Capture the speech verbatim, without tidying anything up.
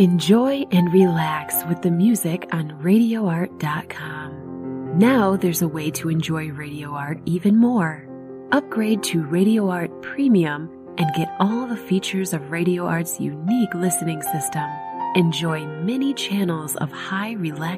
Enjoy and relax with the music on radio art dot com. Now there's a way to enjoy Radio Art even more. Upgrade to Radio Art Premium and get all the features of Radio Art's unique listening system. Enjoy many channels of high relaxation